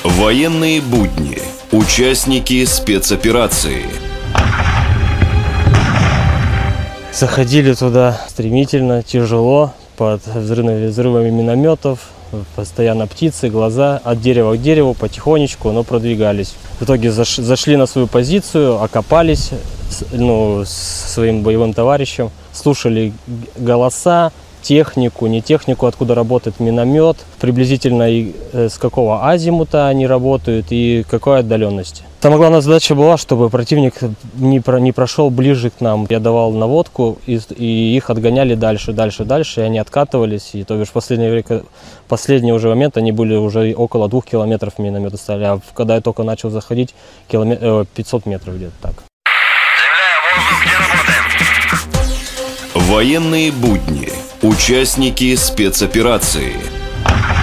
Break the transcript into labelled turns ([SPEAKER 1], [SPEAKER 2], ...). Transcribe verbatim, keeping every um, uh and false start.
[SPEAKER 1] Военные будни. Участники спецоперации.
[SPEAKER 2] Заходили туда стремительно, тяжело, под взрывами, взрывами минометов, постоянно птицы, глаза, от дерева к дереву, потихонечку, но продвигались. В итоге заш, зашли на свою позицию, окопались ну, с своим боевым товарищем, слушали голоса, технику, не технику, откуда работает миномет, приблизительно и с какого азимута они работают и какой отдаленности. Самая главная задача была, чтобы противник не, про, не прошел ближе к нам. Я давал наводку, и, и их отгоняли дальше, дальше, дальше, и они откатывались. И то бишь в последнее время, последний уже момент, они были уже около двух километров миномета стали, а когда я только начал заходить, километр, пятьсот метров где-то так.
[SPEAKER 3] Земля, воздух, где работаем?
[SPEAKER 1] Военные будни. Участники спецоперации.